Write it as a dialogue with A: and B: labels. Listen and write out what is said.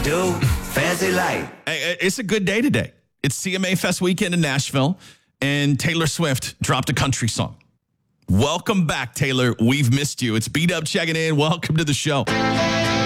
A: Do fancy life.
B: Hey, it's a good day today. It's CMA Fest weekend in Nashville, and Taylor Swift dropped a country song. Welcome back, Taylor. We've missed you. It's B-Dub checking in. Welcome to the show.